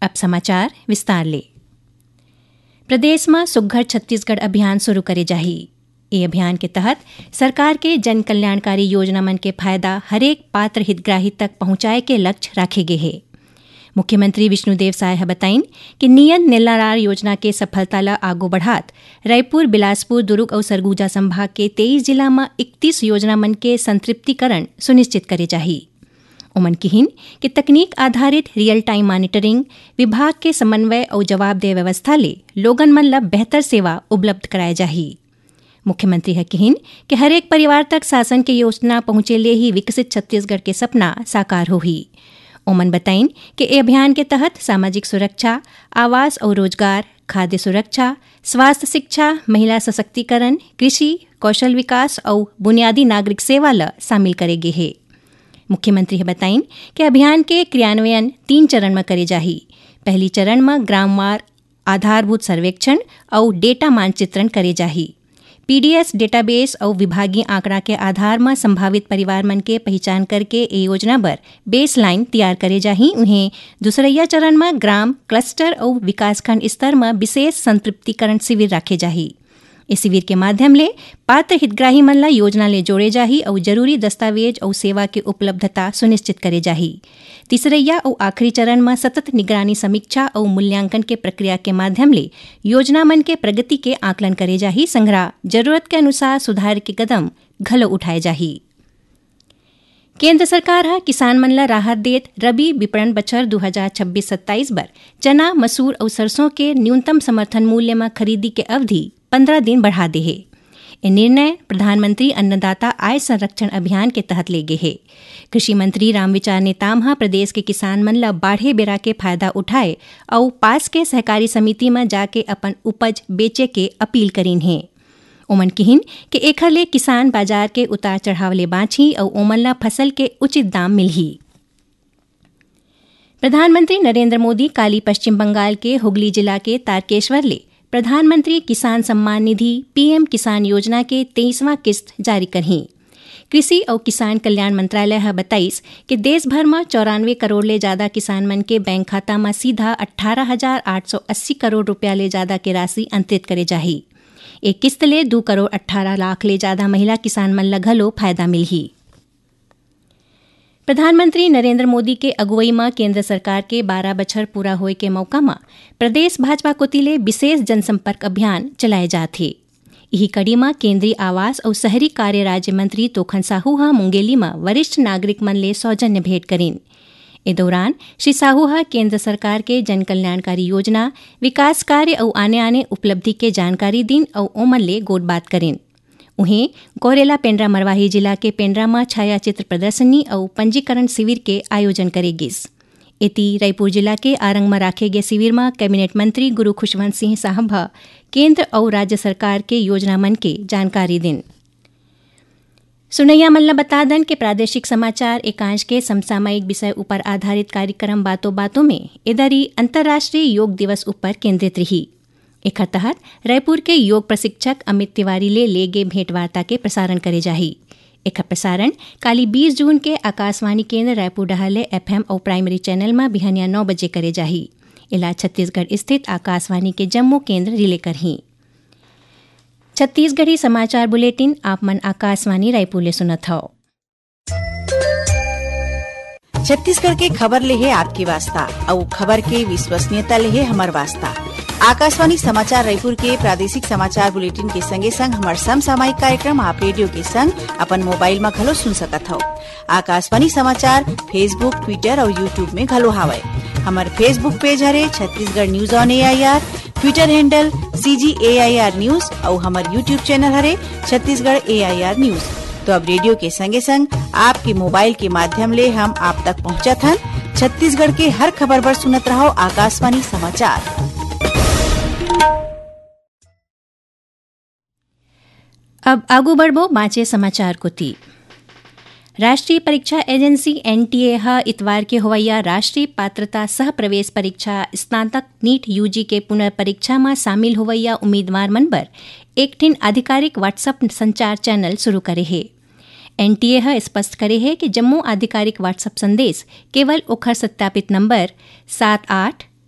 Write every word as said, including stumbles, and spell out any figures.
अब समाचार विस्तार ले। प्रदेश में सुघ्घर छत्तीसगढ़ अभियान शुरू करे जाही। ये अभियान के तहत सरकार के जन कल्याणकारी योजना मन के फायदा हरेक पात्र हितग्राही तक पहुंचाए के लक्ष्य राखे गे है। मुख्यमंत्री विष्णुदेव साय बताइन कि नियत निलारार योजना के सफलता ला आगू बढ़ात रायपुर, बिलासपुर, दुर्ग और सरगुजा संभाग के तेईस जिला में इकतीस योजना मन के संतृप्तिकरण सुनिश्चित करे जाही। उमन किहिन कि तकनीक आधारित रियल टाइम मॉनिटरिंग, विभाग के समन्वय और जवाबदेह व्यवस्था ले लोगन मन ला बेहतर सेवा उपलब्ध कराए जाही। मुख्यमंत्री है किहिन कि हरेक परिवार तक शासन के योजना पहुंचे ले ही विकसित छत्तीसगढ़ के सपना साकार होही। ओमन बताइन कि ए अभियान के तहत सामाजिक सुरक्षा, आवास और रोजगार, खाद्य सुरक्षा, स्वास्थ्य शिक्षा, महिला सशक्तिकरण, कृषि, कौशल विकास और बुनियादी नागरिक सेवा ला शामिल करेगे है। मुख्यमंत्री बताइन कि अभियान के क्रियान्वयन तीन चरण में करे जाही। पहली चरण में ग्रामवार आधारभूत सर्वेक्षण और डेटा मानचित्रण करे जाही। पीडीएस डेटाबेस और विभागीय आंकड़ा के आधार में संभावित परिवार मन के पहचान करके ए योजना पर बेस लाइन तैयार करे जाही। उन्हें दूसरैया चरण में ग्राम, क्लस्टर और विकासखंड स्तर में विशेष संतृप्तिकरण शिविर रखे जाही। इस शिविर के माध्यम ले पात्र हितग्राही मन ला योजना ले जोड़े जाही और जरूरी दस्तावेज और सेवा की उपलब्धता सुनिश्चित करे जाही। तीसरैया और आखिरी चरण में सतत निगरानी, समीक्षा और मूल्यांकन के प्रक्रिया के माध्यम ले योजना मन के प्रगति के आकलन करे जाही। संग्रह जरूरत के अनुसार सुधार के कदम घलो उठाए जाही। केंद्र सरकार हा किसान मन ला राहत देत रबी विपणन बछर दो हज़ार छब्बीस सत्ताईस बर चना, मसूर और सरसों के न्यूनतम समर्थन मूल्य में खरीदी के अवधि पंद्रह दिन बढ़ा दे है। ये निर्णय प्रधानमंत्री अन्नदाता आय संरक्षण अभियान के तहत ले गए है। कृषि मंत्री रामविचार नेताम हा प्रदेश के किसान मन ला बाढ़े बेरा के फायदा उठाए और पास के सहकारी समिति में जाके अपन उपज बेचे के अपील करीन है। ओमन किहिन कि एखर ले किसान बाजार के उतार चढ़ाव ले बाँची और ओमन ला फसल के उचित दाम मिलही। प्रधानमंत्री नरेंद्र मोदी काली पश्चिम बंगाल के हुगली जिला के तारकेश्वर ले प्रधानमंत्री किसान सम्मान निधि पीएम किसान योजना के तेईसवां किस्त जारी करही। कृषि और किसान कल्याण मंत्रालय है बताइस कि देश भर में चौरानवे करोड़ ले ज्यादा किसान मन के बैंक खाता में सीधा अठारह हजार आठ सौ अस्सी करोड़ रुपया ले ज्यादा के राशि अंतरित करे जाही। एक किस्त ले दो करोड़ अठारह लाख ले ज्यादा महिला किसान मन ला घलो फायदा मिलही। प्रधानमंत्री नरेंद्र मोदी के अगुवाई में केंद्र सरकार के बारह बछर पूरा होए के मौका में प्रदेश भाजपा कोती ले विशेष जनसंपर्क अभियान चलाए जाथे। यही कड़ी में केंद्रीय आवास और शहरी कार्य राज्य मंत्री तोखन साहू हा मुंगेली में वरिष्ठ नागरिक मन ले सौजन्य भेंट करीन। इस दौरान श्री साहू हा केंद्र सरकार के जन कल्याणकारी योजना, विकास कार्य और आने आने उपलब्धि के जानकारी दिन और ओमन ले गोट बात करीन। उन्हें कोरेला पेंड्रा मरवाही जिला के पेंड्रा में छाया चित्र प्रदर्शनी और पंजीकरण शिविर के आयोजन करेगिस। इति रायपुर जिला के आरंग में राखे गए शिविर में कैबिनेट मंत्री गुरु खुशवंत सिंह साहब केंद्र और राज्य सरकार के योजना मन के जानकारी दिन। सुनैया मल्ला बता दन के प्रादेशिक समाचार एकांश के समसामयिक विषय ऊपर आधारित कार्यक्रम बातों बातों में इधरी अंतर्राष्ट्रीय योग दिवस ऊपर केंद्रित रही। एकर तहत रायपुर के योग प्रशिक्षक अमित तिवारी ले ले गे भेंटवार्ता के प्रसारण करे जाही। एकर प्रसारण काली बीस जून के आकाशवाणी केंद्र रायपुर डहाले एफएम और प्राइमरी चैनल में बिहानिया नौ बजे करे जाही। इला छत्तीसगढ़ स्थित आकाशवाणी के जम्मू केंद्र रिले करही। छत्तीसगढ़ी समाचार बुलेटिन आप मन आकाशवाणी रायपुर ले सुनत हौ। छत्तीसगढ़ के खबर ले है आपकी वास्ता और खबर के विश्वसनीयता ले है हमार वास्ता। आकाशवाणी समाचार रायपुर के प्रादेशिक समाचार बुलेटिन के संगे संग हमार समसामयिक कार्यक्रम आप रेडियो के संग अपन मोबाइल में घलो सुन सकत हो। आकाशवाणी समाचार फेसबुक, ट्विटर और यूट्यूब में घलो हावय। हमार फेसबुक पेज हरे Chhattisgarh news on AIR, Twitter handle CG AIR news और हमार यूट्यूब चैनल हरे छत्तीसगढ़ एआईआर न्यूज। तो अब रेडियो के संगे संग आपके मोबाइल के माध्यम ले हम आप तक पहुँचत हन। छत्तीसगढ़ के हर खबर पर सुनत रहो आकाशवाणी समाचार। अब आगू बढ़बो बाँचे समाचार को ती। राष्ट्रीय परीक्षा एजेंसी एनटीए हा इतवार के होवैया राष्ट्रीय पात्रता सह प्रवेश परीक्षा स्नातक नीट यूजी के पुनर्परीक्षा में शामिल होवैया उम्मीदवार मन बर एक ठिन आधिकारिक व्हाट्सएप संचार चैनल शुरू करे है। एनटीए हा स्पष्ट करे है कि जम्मू आधिकारिक व्हाट्सएप संदेश केवल ओखर सत्यापित नंबर सात आठ